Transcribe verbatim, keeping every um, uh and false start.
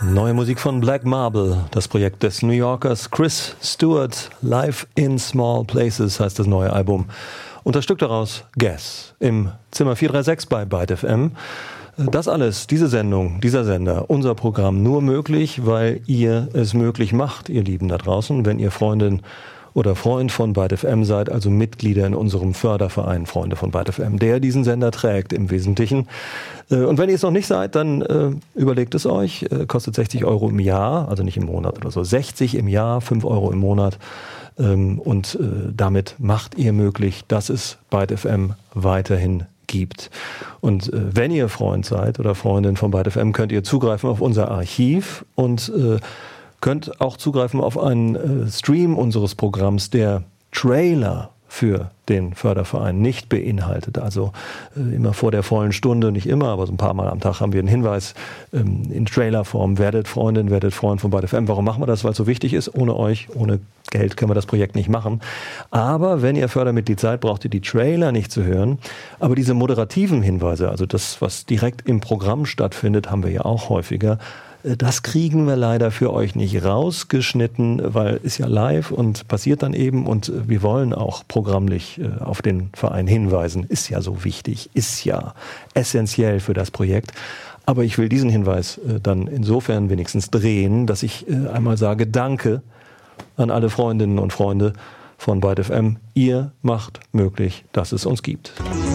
Neue Musik von Black Marble, das Projekt des New Yorkers Chris Stewart. Live in Small Places heißt das neue Album. Und das Stück daraus, Guess, im Zimmer vier drei sechs bei Byte F M. Das alles, diese Sendung, dieser Sender, unser Programm nur möglich, weil ihr es möglich macht, ihr Lieben da draußen, wenn ihr Freundin oder Freund von Byte F M seid, also Mitglieder in unserem Förderverein Freunde von Byte F M, der diesen Sender trägt im Wesentlichen. Und wenn ihr es noch nicht seid, dann äh, überlegt es euch, äh, kostet sechzig Euro im Jahr, also nicht im Monat oder so, sechzig im Jahr, fünf Euro im Monat. Ähm, und äh, damit macht ihr möglich, dass es Byte F M weiterhin gibt. Und äh, wenn ihr Freund seid oder Freundin von Byte F M, könnt ihr zugreifen auf unser Archiv und äh, könnt auch zugreifen auf einen äh, Stream unseres Programms, der Trailer für den Förderverein nicht beinhaltet. Also äh, immer vor der vollen Stunde, nicht immer, aber so ein paar Mal am Tag haben wir einen Hinweis ähm, in Trailerform. Werdet Freundin, werdet Freund von Byte F M. Warum machen wir das? Weil es so wichtig ist. Ohne euch, ohne Geld können wir das Projekt nicht machen. Aber wenn ihr Fördermitglied seid, braucht ihr die Trailer nicht zu hören. Aber diese moderativen Hinweise, also das, was direkt im Programm stattfindet, haben wir ja auch häufiger. Das kriegen wir leider für euch nicht rausgeschnitten, weil ist ja live und passiert dann eben und wir wollen auch programmlich auf den Verein hinweisen. Ist ja so wichtig, ist ja essentiell für das Projekt. Aber ich will diesen Hinweis dann insofern wenigstens drehen, dass ich einmal sage Danke an alle Freundinnen und Freunde von Byte F M. Ihr macht möglich, dass es uns gibt.